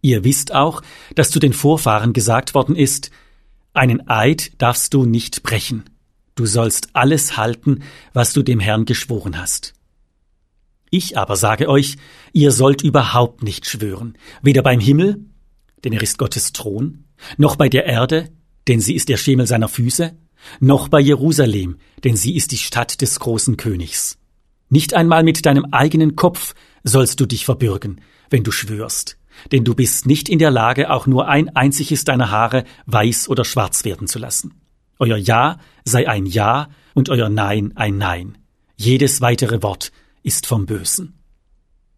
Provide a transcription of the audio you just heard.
Ihr wisst auch, dass zu den Vorfahren gesagt worden ist: Einen Eid darfst du nicht brechen. Du sollst alles halten, was du dem Herrn geschworen hast. Ich aber sage euch, ihr sollt überhaupt nicht schwören, weder beim Himmel, denn er ist Gottes Thron, noch bei der Erde, denn sie ist der Schemel seiner Füße, noch bei Jerusalem, denn sie ist die Stadt des großen Königs. Nicht einmal mit deinem eigenen Kopf sollst du dich verbürgen, wenn du schwörst, denn du bist nicht in der Lage, auch nur ein einziges deiner Haare weiß oder schwarz werden zu lassen. Euer Ja sei ein Ja und euer Nein ein Nein. Jedes weitere Wort ist vom Bösen.